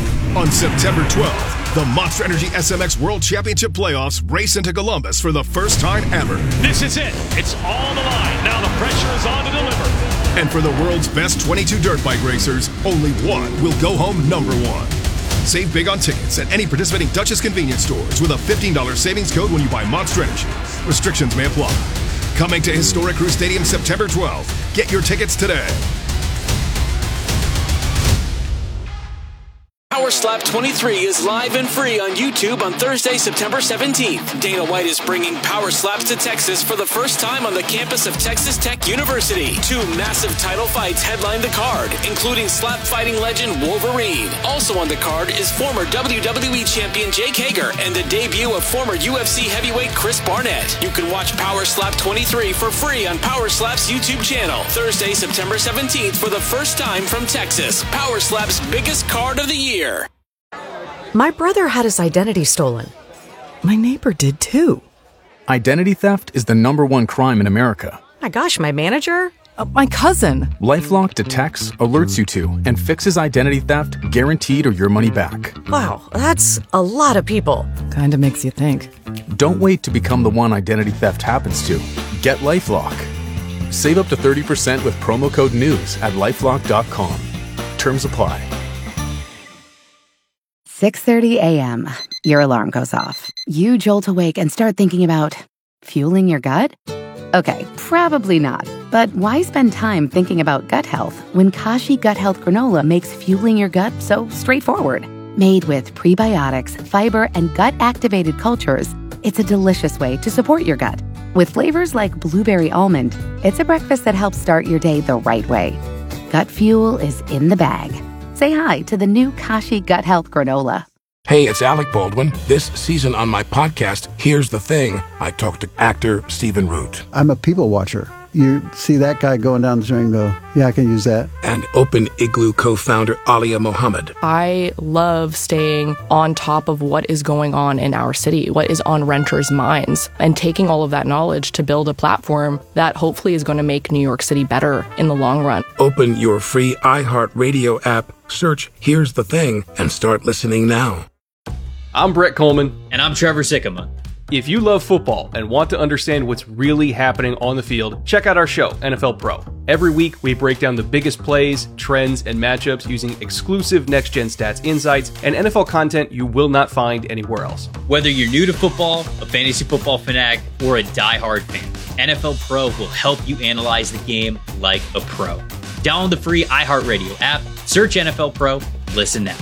On September 12th, the Monster Energy SMX World Championship Playoffs race into Columbus for the first time ever. This is it. It's all on the line. Now the pressure is on to deliver. And for the world's best 22 dirt bike racers, only one will go home number one. Save big on tickets at any participating Dutchess convenience stores with a $15 savings code when you buy Monster Energy. Restrictions may apply. Coming to Historic Crew Stadium September 12th. Get your tickets today. Power Slap 23 is live and free on YouTube on Thursday, September 17th. Dana White is bringing Power Slaps to Texas for the first time on the campus of Texas Tech University. 2 massive title fights headline the card, including slap fighting legend Wolverine. Also on the card is former WWE champion Jake Hager and the debut of former UFC heavyweight Chris Barnett. You can watch Power Slap 23 for free on Power Slap's YouTube channel. Thursday, September 17th for the first time from Texas. Power Slap's biggest card of the year. My brother had his identity stolen. My neighbor did too. Identity theft is the #1 crime in America. My gosh, my manager? My cousin. LifeLock detects, alerts you to, and fixes identity theft guaranteed or your money back. Wow, that's a lot of people. Kinda makes you think. Don't wait to become the one identity theft happens to. Get LifeLock. Save up to 30% with promo code NEWS at LifeLock.com. Terms apply. 6:30 a.m. Your alarm goes off. You jolt awake and start thinking about fueling your gut? Okay, probably not. But why spend time thinking about gut health when Kashi Gut Health Granola makes fueling your gut so straightforward? Made with prebiotics, fiber, and gut-activated cultures, it's a delicious way to support your gut. With flavors like blueberry almond, it's a breakfast that helps start your day the right way. Gut fuel is in the bag. Say hi to the new Kashi Gut Health Granola. Hey, it's Alec Baldwin. This season on my podcast, Here's the Thing, I talked to actor Stephen Root. I'm a people watcher. you see that guy going down the street and go, yeah, I can use that. And Open Igloo co-founder Alia Mohammed. I love staying on top of what is going on in our city, what is on renters' minds, and taking all of that knowledge to build a platform that hopefully is going to make New York City better in the long run. Open your free iHeartRadio app, search Here's the Thing, and start listening now. I'm Brett Coleman. And I'm Trevor Sikkema. If you love football and want to understand what's really happening on the field, check out our show, NFL Pro. Every week, we break down the biggest plays, trends, and matchups using exclusive next-gen stats insights and NFL content you will not find anywhere else. Whether you're new to football, a fantasy football fanatic, or a diehard fan, NFL Pro will help you analyze the game like a pro. Download the free iHeartRadio app, search NFL Pro, listen now.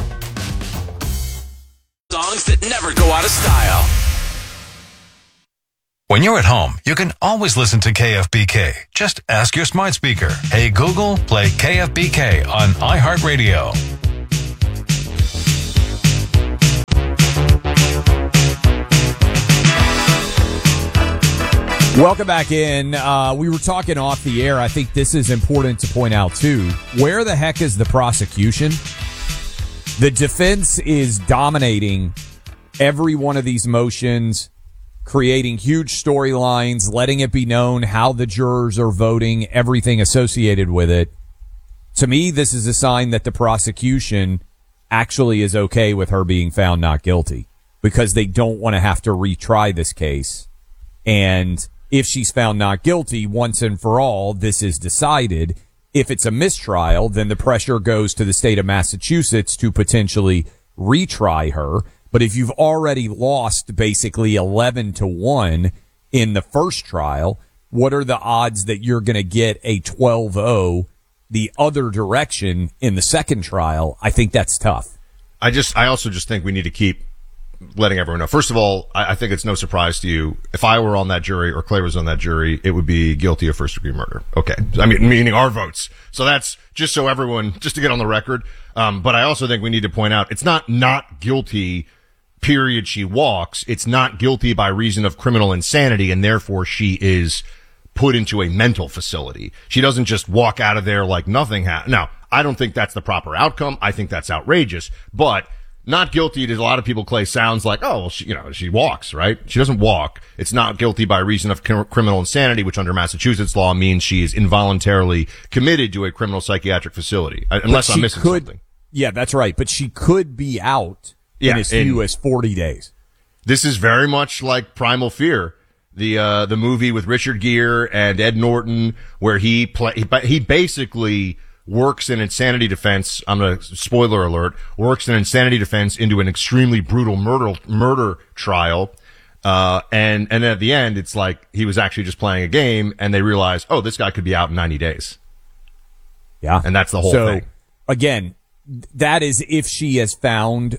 Songs that never go out of style. When you're at home, you can always listen to KFBK. Just ask your smart speaker, "Hey Google, play KFBK on iHeartRadio." Welcome back in. We were talking off the air. I think this is important to point out, too. Where the heck is the prosecution? The defense is dominating every one of these motions, creating huge storylines, letting it be known how the jurors are voting, everything associated with it. To me, this is a sign that the prosecution actually is okay with her being found not guilty because they don't want to have to retry this case. And if she's found not guilty once and for all, this is decided. If it's a mistrial, then the pressure goes to the state of Massachusetts to potentially retry her. But if you've already lost basically 11-1 in the first trial, what are the odds that you're going to get a 12-0 the other direction in the second trial? I think that's tough. I also just think we need to keep letting everyone know. First of all, I think it's no surprise to you. If I were on that jury or Clay was on that jury, it would be guilty of first-degree murder. Okay. I mean, meaning our votes. So that's just so everyone, just to get on the record. But I also think we need to point out it's not guilty, period, she walks. It's not guilty by reason of criminal insanity, and therefore she is put into a mental facility. She doesn't just walk out of there like nothing happened. Now, I don't think that's the proper outcome. I think that's outrageous. But not guilty to a lot of people, Clay, sounds like, oh, well, she walks, right? She doesn't walk. It's not guilty by reason of criminal insanity, which under Massachusetts law means she is involuntarily committed to a criminal psychiatric facility, unless I'm missing something. Yeah, that's right. But she could be out in as few as 40 days. This is very much like Primal Fear, the movie with Richard Gere and Ed Norton, where he basically works in insanity defense. I'm going to spoiler alert. Works in insanity defense into an extremely brutal murder trial. And at the end, it's like he was actually just playing a game, and they realize, oh, this guy could be out in 90 days. Yeah, and that's the whole thing. Again, that is if she is found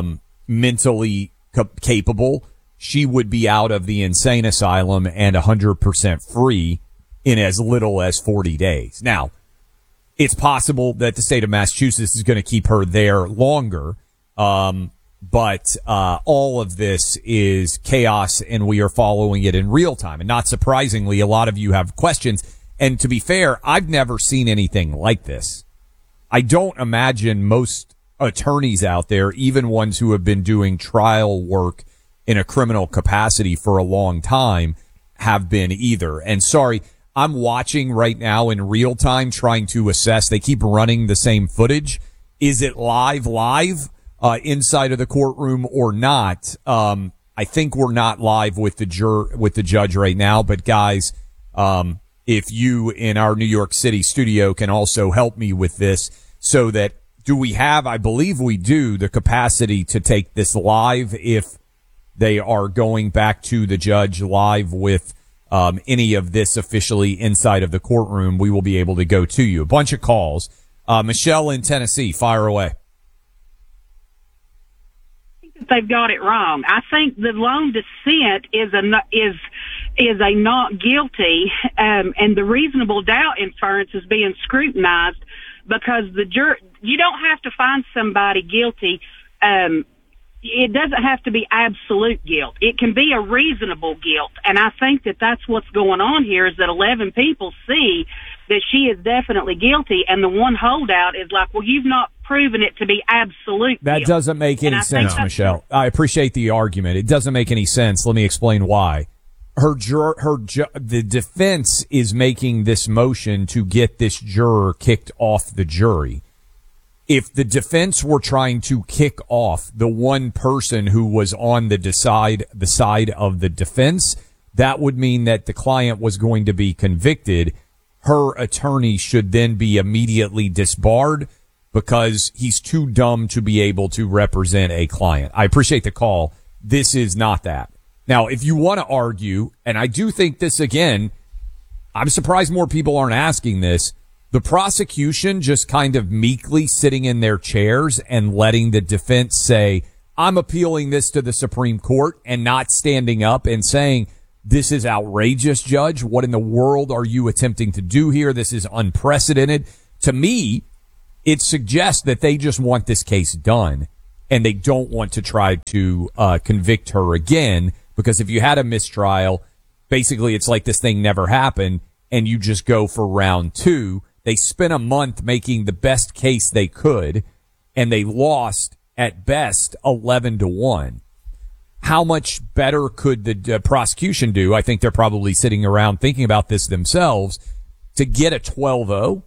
mentally capable, she would be out of the insane asylum and 100% free in as little as 40 days. Now, it's possible that the state of Massachusetts is going to keep her there longer, but all of this is chaos, and we are following it in real time. And not surprisingly, a lot of you have questions. And to be fair, I've never seen anything like this. I don't imagine most attorneys out there, even ones who have been doing trial work in a criminal capacity for a long time, have been either. And sorry, I'm watching right now in real time trying to assess. They keep running the same footage. Is it live inside of the courtroom or not? I think we're not live with the judge right now, but guys, if you in our New York City studio can also help me with this, so that do we have, I believe we do, the capacity to take this live if they are going back to the judge live with any of this officially inside of the courtroom. We will be able to go to you. A bunch of calls. Michelle in Tennessee, fire away. They've got it wrong. I think the lone dissent is a not guilty, and the reasonable doubt inference is being scrutinized because you don't have to find somebody guilty, it doesn't have to be absolute guilt. It can be a reasonable guilt. And I think that that's what's going on here, is that 11 people see that she is definitely guilty, and the one holdout is like, well, you've not proven it to be absolute That guilt. doesn't make any sense, Michelle. I appreciate the argument. It doesn't make any sense. Let me explain why. The defense is making this motion to get this juror kicked off the jury. If the defense were trying to kick off the one person who was on the side of the defense, that would mean that the client was going to be convicted. Her attorney should then be immediately disbarred because he's too dumb to be able to represent a client. I appreciate the call. This is not that. Now, if you want to argue, and I do think this again, I'm surprised more people aren't asking this, the prosecution just kind of meekly sitting in their chairs and letting the defense say, I'm appealing this to the Supreme Court, and not standing up and saying, this is outrageous, Judge. What in the world are you attempting to do here? This is unprecedented. To me, it suggests that they just want this case done, and they don't want to try to convict her again, because if you had a mistrial, basically it's like this thing never happened, and you just go for round two. They spent a month making the best case they could, and they lost at best 11-1. How much better could the prosecution do? I think they're probably sitting around thinking about this themselves. To get a 12-0,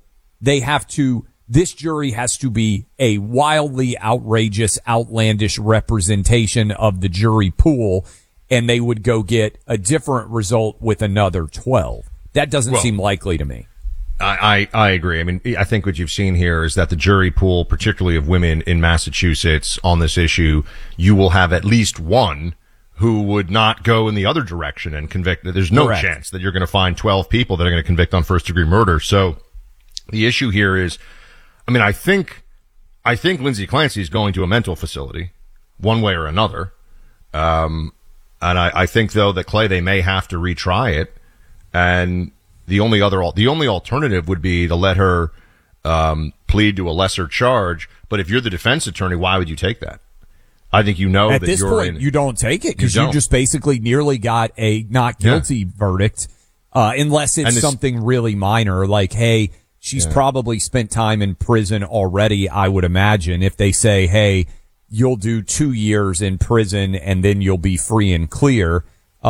this jury has to be a wildly outrageous, outlandish representation of the jury pool, and they would go get a different result with another 12. That doesn't seem likely to me. I agree. I mean, I think what you've seen here is that the jury pool, particularly of women in Massachusetts on this issue, you will have at least one who would not go in the other direction and convict. There's no chance that you're going to find 12 people that are going to convict on first degree murder. So the issue here is, I mean, I think Lindsay Clancy is going to a mental facility one way or another. And I think though that Clay, they may have to retry it. And the only alternative would be to let her plead to a lesser charge. But if you're the defense attorney, why would you take that? I think at this point you don't take it because you just basically nearly got a not guilty verdict, unless it's something really minor, like, hey, she's probably spent time in prison already. I would imagine if they say, hey, you'll do 2 years in prison and then you'll be free and clear.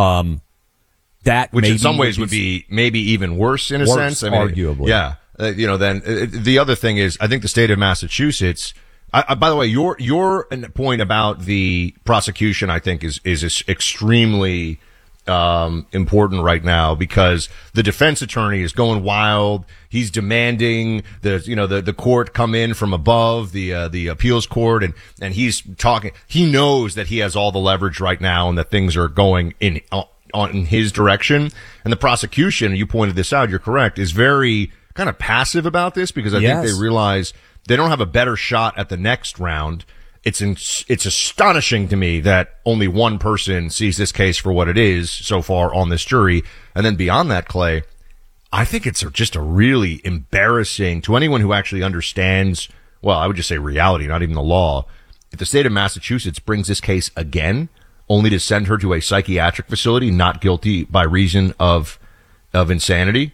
Which in some ways would be maybe even worse in a sense. I mean, arguably. Yeah. Then the other thing is, I think the state of Massachusetts, by the way, your point about the prosecution, I think is extremely, important right now, because the defense attorney is going wild. He's demanding the court come in from above, the appeals court, and he's talking. He knows that he has all the leverage right now and that things are going in his direction. And the prosecution, you pointed this out, you're correct, is very kind of passive about this, because I think they realize they don't have a better shot at the next round. It's astonishing to me that only one person sees this case for what it is so far on this jury. And then beyond that, Clay, I think it's just a really embarrassing to anyone who actually understands, well, I would just say reality, not even the law. If the state of Massachusetts brings this case again, only to send her to a psychiatric facility, not guilty by reason of insanity,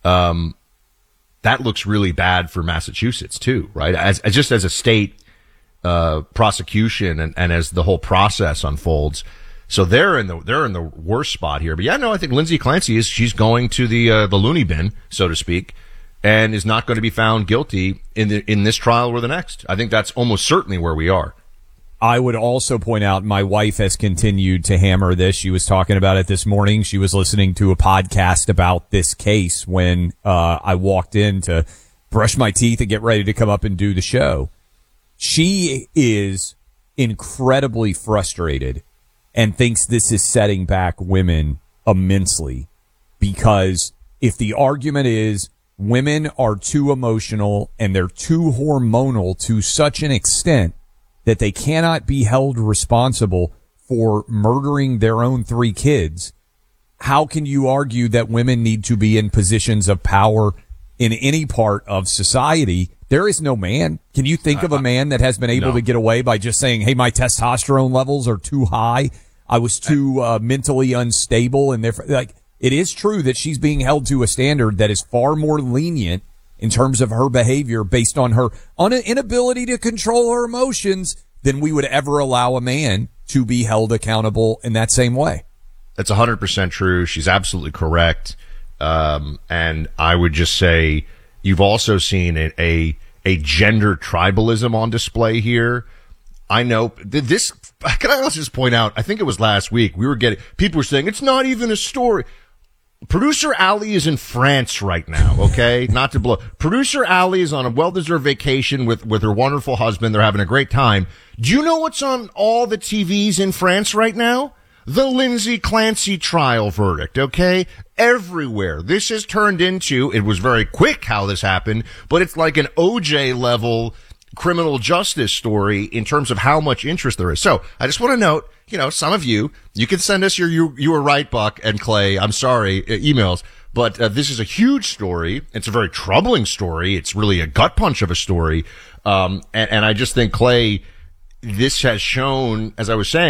that looks really bad for Massachusetts too, right? As a state prosecution and as the whole process unfolds. So they're in the worst spot here. But I think Lindsay Clancy she's going to the loony bin, so to speak, and is not going to be found guilty in this trial or the next. I think that's almost certainly where we are. I would also point out my wife has continued to hammer this. She was talking about it this morning. She was listening to a podcast about this case when I walked in to brush my teeth and get ready to come up and do the show. She is incredibly frustrated and thinks this is setting back women immensely, because if the argument is women are too emotional and they're too hormonal to such an extent that they cannot be held responsible for murdering their own 3 kids, how can you argue that women need to be in positions of power in any part of society? There is no man. Can you think of a man that has been able to get away by just saying, hey, my testosterone levels are too high. I was too mentally unstable. And therefore, like, it is true that she's being held to a standard that is far more lenient in terms of her behavior based on her inability to control her emotions than we would ever allow a man to be held accountable in that same way. That's 100% true. She's absolutely correct. And I would just say you've also seen a gender tribalism on display here. I know this. Can I also just point out? I think it was last week people were saying it's not even a story. Producer Ali is in France right now. Okay, not to blow. Producer Ali is on a well-deserved vacation with her wonderful husband. They're having a great time. Do you know what's on all the TVs in France right now? The Lindsay Clancy trial verdict, okay? Everywhere. This has turned into, it was very quick how this happened, but it's like an OJ level criminal justice story in terms of how much interest there is. So I just want to note, some of you can send us your you were right, Buck and Clay, I'm sorry, emails, but this is a huge story. It's a very troubling story. It's really a gut punch of a story. And I just think, Clay, this has shown, as I was saying,